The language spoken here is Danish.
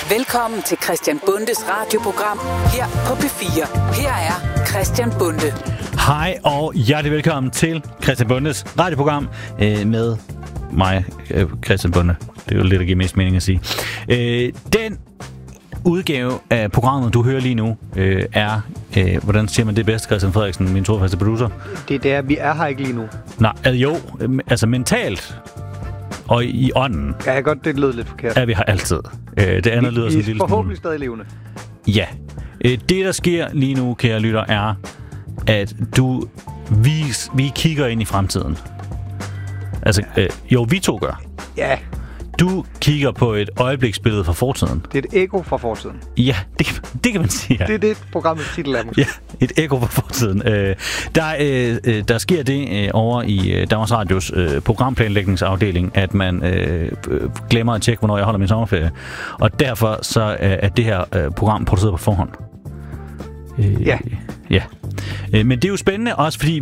Velkommen til Christian Bundes radioprogram her på P4. Her er Christian Bunde. Hej og hjertelig velkommen til Christian Bundes radioprogram med mig, Christian Bunde. Det er jo lidt at give mest mening at sige. Den udgave af programmet, du hører lige nu, er, hvordan siger man det bedst, Christian Frederiksen, min trofaste producer? Det er, vi er her ikke lige nu. Nej, jo, altså mentalt og i ånden. Ja, godt, det lød lidt forkert. Er vi her altid. Det andet lyder sådan en lille smule. Forhåbentlig stadig levende. Ja. Det, der sker lige nu, kære lytter, er, at vi kigger ind i fremtiden. Altså, jo, vi to gør. Ja. Du kigger på et øjebliksbillede fra fortiden. Det er et ekko fra fortiden. Ja, det kan man sige. Ja. Det er det, programmets titel er måske. Ja, et ekko fra fortiden. Der sker det over i Danmarks Radios programplanlægningsafdeling, at man glemmer at tjekke, hvornår jeg holder min sommerferie. Og derfor så er det her program produceret på forhånd. Ja. Ja. Men det er jo spændende også, fordi